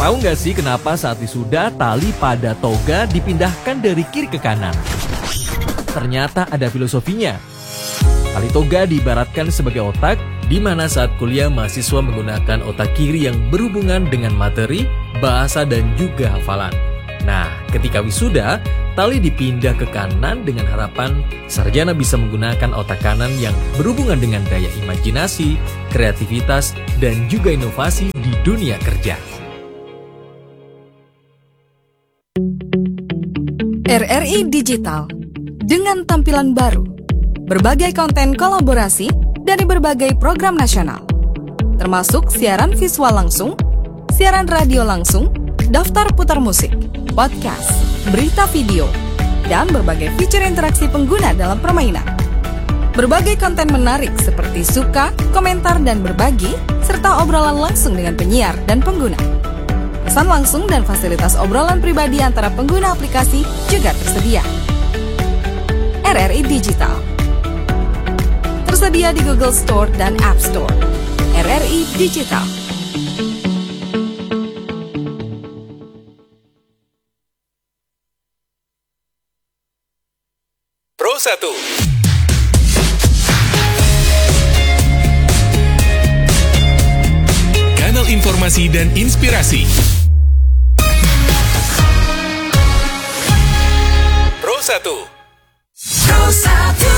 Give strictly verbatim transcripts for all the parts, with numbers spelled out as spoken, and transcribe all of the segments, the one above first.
Tahu nggak sih kenapa saat wisuda tali pada toga dipindahkan dari kiri ke kanan? Ternyata ada filosofinya. Tali toga diibaratkan sebagai otak, di mana saat kuliah mahasiswa menggunakan otak kiri yang berhubungan dengan materi, bahasa, dan juga hafalan. Nah, ketika wisuda, tali dipindah ke kanan dengan harapan sarjana bisa menggunakan otak kanan yang berhubungan dengan daya imajinasi, kreativitas, dan juga inovasi di dunia kerja. R R I Digital dengan tampilan baru, berbagai konten kolaborasi dari berbagai program nasional, termasuk siaran visual langsung, siaran radio langsung, daftar putar musik, podcast, berita video, dan berbagai fitur interaksi pengguna dalam permainan. Berbagai konten menarik seperti suka, komentar, dan berbagi, serta obrolan langsung dengan penyiar dan pengguna. Pesan langsung dan fasilitas obrolan pribadi antara pengguna aplikasi juga tersedia. R R I Digital tersedia di Google Store dan App Store. R R I Digital. Pro satu. Kanal informasi dan inspirasi. Pro satu. Pro satu.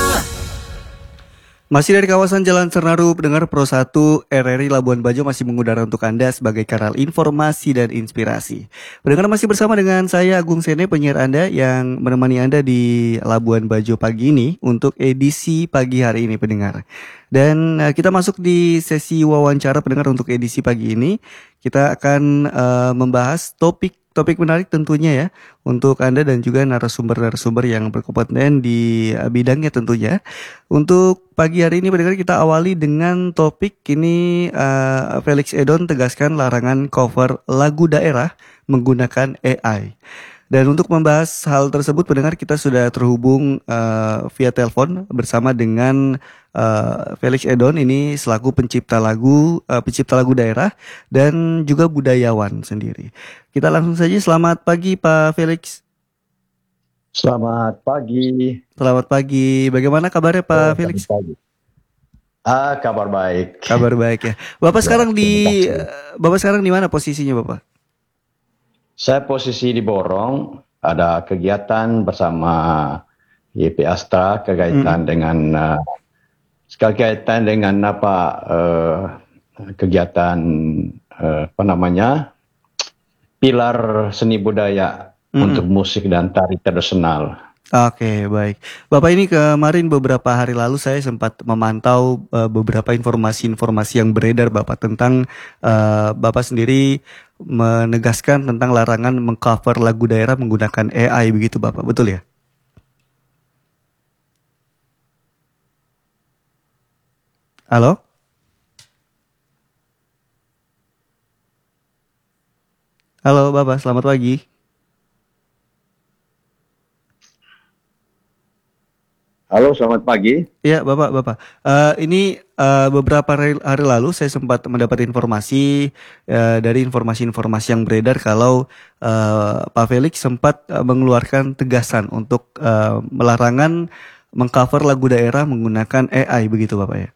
Masih dari kawasan Jalan Senaru, pendengar Pro satu R R I Labuan Bajo masih mengudara untuk Anda sebagai kanal informasi dan inspirasi. Pendengar masih bersama dengan saya Agung Sene, penyiar Anda yang menemani Anda di Labuan Bajo pagi ini untuk edisi pagi hari ini, pendengar. Dan uh, kita masuk di sesi wawancara pendengar untuk edisi pagi ini. Kita akan uh, membahas topik Topik menarik tentunya ya untuk Anda dan juga narasumber-narasumber yang berkompeten di uh, bidangnya tentunya. Untuk pagi hari ini pendengar kita awali dengan topik ini uh, Felix Edon tegaskan larangan cover lagu daerah menggunakan A I. Dan untuk membahas hal tersebut pendengar kita sudah terhubung uh, via telepon bersama dengan uh, Felix Edon ini selaku pencipta lagu, uh, pencipta lagu daerah dan juga budayawan sendiri. Kita langsung saja, selamat pagi Pak Felix. Selamat pagi. Selamat pagi. Bagaimana kabarnya Pak Selamat Felix? Pagi. Ah, kabar baik. Kabar baik ya. Bapak Ya, sekarang di terima kasih. Bapak sekarang di mana posisinya Bapak? Saya posisi di Borong, ada kegiatan bersama Y P Astra kekaitan Hmm. dengan uh, kekaitan dengan apa uh, kegiatan uh, apa namanya pilar seni budaya Hmm. untuk musik dan tari tradisional. Oke, baik. Bapak ini kemarin beberapa hari lalu saya sempat memantau uh, beberapa informasi-informasi yang beredar Bapak tentang uh, Bapak sendiri menegaskan tentang larangan mengcover lagu daerah menggunakan A I begitu Bapak, betul ya? Halo? Halo Bapak, selamat pagi. Halo, selamat pagi. Ya, Bapak, Bapak. Eh, ini eh, beberapa hari, hari lalu saya sempat mendapat informasi eh, dari informasi-informasi yang beredar kalau eh, Pak Felix sempat eh, mengeluarkan tegasan untuk eh, melarangan mengcover lagu daerah menggunakan A I, begitu Bapak ya?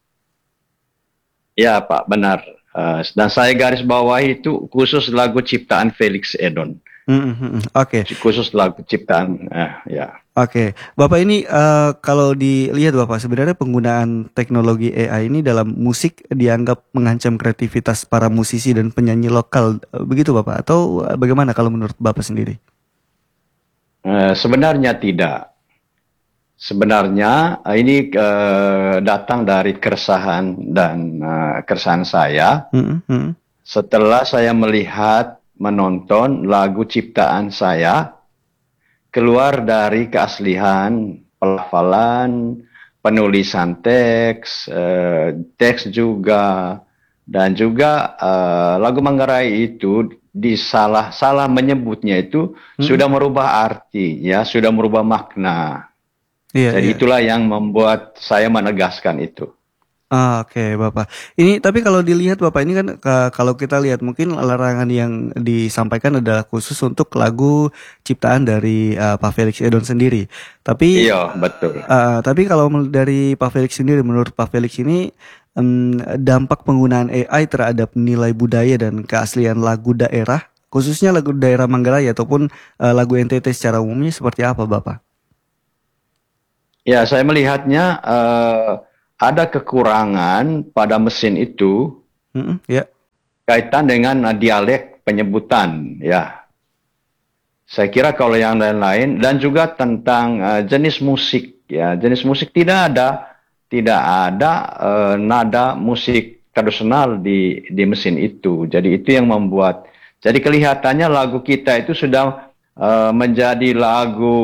Ya Pak, benar. Uh, dan saya garis bawah itu khusus lagu ciptaan Felix Edon. Mm, mm, mm. Oke. Khusus lagu ciptaan, eh, ya. Oke, Bapak ini eh, kalau dilihat Bapak sebenarnya penggunaan teknologi A I ini dalam musik dianggap mengancam kreativitas para musisi dan penyanyi lokal, eh, begitu Bapak? Atau eh, bagaimana kalau menurut Bapak sendiri? Eh, sebenarnya tidak. Sebenarnya eh, ini eh, datang dari keresahan dan eh, keresahan saya Mm, mm, setelah saya melihat, menonton lagu ciptaan saya keluar dari keaslian pelafalan, penulisan teks, eh, teks juga, dan juga eh, lagu Manggarai itu disalah salah menyebutnya itu Hmm. sudah merubah arti, ya, sudah merubah makna. Iya, Jadi iya. itulah yang membuat saya menegaskan itu. Ah, Oke, Bapak. Ini tapi kalau dilihat Bapak ini kan ka- kalau kita lihat mungkin larangan yang disampaikan adalah khusus untuk lagu ciptaan dari uh, Pak Felix Edon sendiri. Tapi Iya, betul. uh, tapi kalau mel- dari Pak Felix sendiri, menurut Pak Felix ini em, dampak penggunaan A I terhadap nilai budaya dan keaslian lagu daerah, khususnya lagu daerah Manggarai ataupun uh, lagu N T T secara umumnya seperti apa, Bapak? Ya, saya melihatnya eh, ada kekurangan pada mesin itu Mm-mm, ya. kaitan dengan eh, dialek penyebutan, ya. Saya kira kalau yang lain-lain dan juga tentang eh, jenis musik, ya, jenis musik tidak ada, tidak ada eh, nada musik tradisional di di mesin itu. Jadi itu yang membuat, jadi kelihatannya lagu kita itu sudah eh, menjadi lagu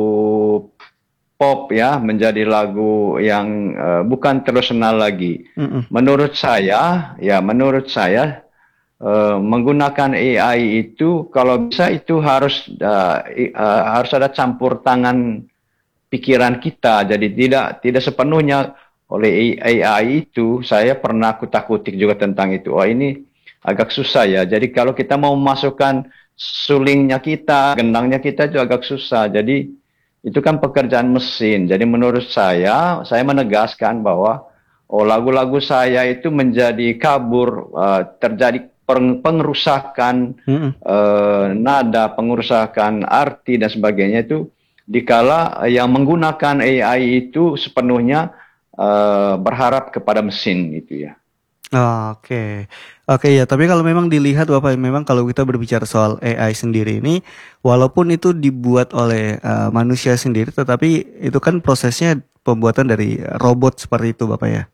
pop, ya, menjadi lagu yang uh, bukan tradisional lagi. Mm-mm. Menurut saya, ya menurut saya uh, menggunakan A I itu kalau bisa itu harus uh, uh, harus ada campur tangan pikiran kita. Jadi tidak tidak sepenuhnya oleh A I itu. Saya pernah kutak-kutik juga tentang itu. Oh, ini agak susah ya. Jadi kalau kita mau memasukkan sulingnya kita, gendangnya kita itu agak susah. Jadi itu kan pekerjaan mesin. Jadi menurut saya, saya menegaskan bahwa oh lagu-lagu saya itu menjadi kabur, uh, terjadi peng- pengerusakan Mm-mm. uh, nada, pengerusakan arti dan sebagainya itu dikala yang menggunakan A I itu sepenuhnya uh, berharap kepada mesin gitu ya. Oh, Oke, Oke ya. Tapi kalau memang dilihat Bapak, memang kalau kita berbicara soal A I sendiri ini, walaupun itu dibuat oleh uh, manusia sendiri, tetapi itu kan prosesnya pembuatan dari robot seperti itu, Bapak ya.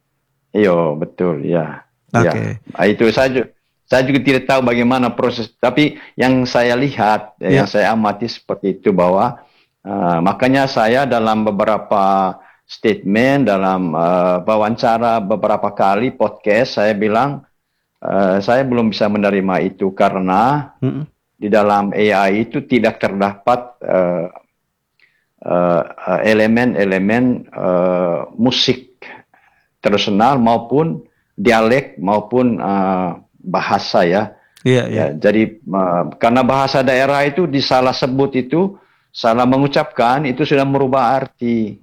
Iya, betul ya. Oke. Ya. Nah, itu saya juga, saya juga tidak tahu bagaimana proses, tapi yang saya lihat, Ya. yang saya amati seperti itu bahwa uh, makanya saya dalam beberapa statement, dalam uh, wawancara beberapa kali podcast, saya bilang uh, saya belum bisa menerima itu karena Mm-mm. di dalam A I itu tidak terdapat uh, uh, uh, elemen-elemen uh, musik tradisional maupun dialek maupun uh, bahasa ya. Iya, iya. Ya, jadi uh, karena bahasa daerah itu disalah sebut itu, salah mengucapkan itu sudah merubah arti.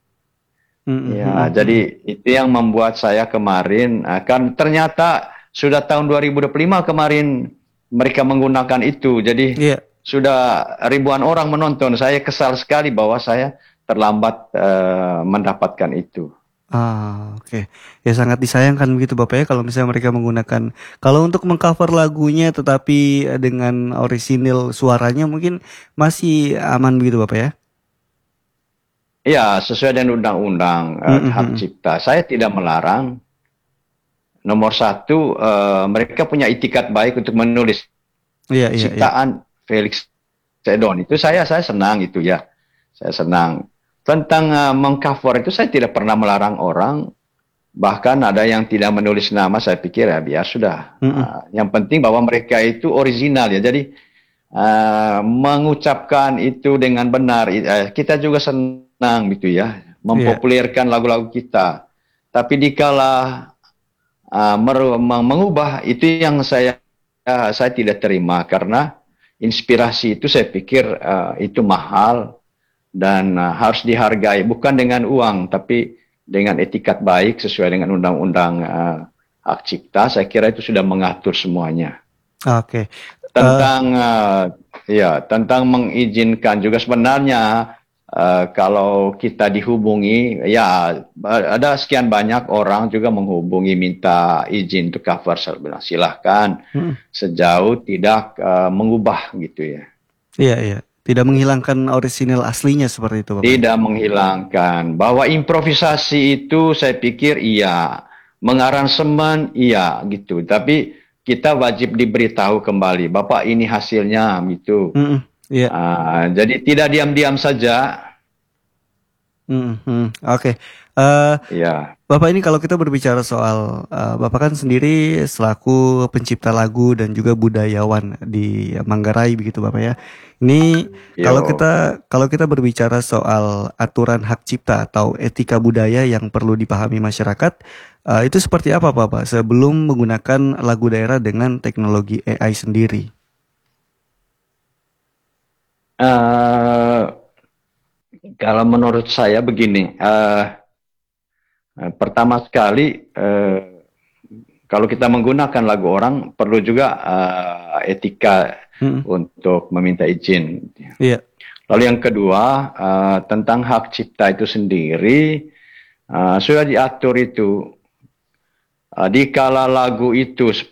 Mm-mm. Ya, Mm-mm. jadi itu yang membuat saya kemarin akan ternyata sudah tahun dua ribu dua puluh lima kemarin mereka menggunakan itu. Jadi Iya. sudah ribuan orang menonton. Saya kesal sekali bahwa saya terlambat uh, mendapatkan itu. Ah, oke. Ya sangat disayangkan begitu Bapak ya kalau misalnya mereka menggunakan, kalau untuk mengcover lagunya tetapi eh, dengan orisinil suaranya mungkin masih aman begitu Bapak ya. Ya, sesuai dengan undang-undang uh, Mm-mm. hak cipta. Saya tidak melarang. Nomor satu, uh, mereka punya itikat baik untuk menulis Iya, iya, iya. ciptaan Felix Edon. Itu saya saya senang itu ya. Saya senang. Tentang uh, mengcover itu saya tidak pernah melarang orang. Bahkan ada yang tidak menulis nama, saya pikir ya biar sudah. Mm-mm. Uh, yang penting bahwa mereka itu original ya. Jadi uh, mengucapkan itu dengan benar. Uh, kita juga senang gitu ya, mempopulerkan lagu-lagu kita. Tapi dikala uh, mer- mengubah itu yang saya uh, saya tidak terima karena inspirasi itu saya pikir uh, itu mahal dan uh, harus dihargai bukan dengan uang tapi dengan etikat baik sesuai dengan undang-undang uh, hak cipta. Saya kira itu sudah mengatur semuanya. Oke. Tentang uh, ya tentang mengizinkan juga sebenarnya uh, kalau kita dihubungi ya ada sekian banyak orang juga menghubungi minta izin untuk cover. Saya bilang silahkan Mm-mm. sejauh tidak uh, mengubah gitu ya. Iya, iya. Tidak menghilangkan orisinil aslinya seperti itu Bapak. Tidak menghilangkan. Bahwa improvisasi itu saya pikir iya. Mengaransemen iya gitu. Tapi kita wajib diberitahu kembali. Bapak ini hasilnya gitu. Mm-mm. Iya. Ah, jadi tidak diam-diam saja. Mm-mm. Oke. Eh, Ya, Bapak ini kalau kita berbicara soal eh, Bapak kan sendiri selaku pencipta lagu dan juga budayawan di Manggarai begitu Bapak ya. Ini kalau yo. kita kalau kita berbicara soal aturan hak cipta atau etika budaya yang perlu dipahami masyarakat, eh, itu seperti apa Bapak sebelum menggunakan lagu daerah dengan teknologi A I sendiri? Eh, kalau menurut saya begini, eh, eh, pertama sekali, eh, kalau kita menggunakan lagu orang, perlu juga eh, etika Hmm, untuk meminta izin. iya. Lalu yang kedua, eh, tentang hak cipta itu sendiri, eh, sudah diatur itu. Eh, di kala lagu itu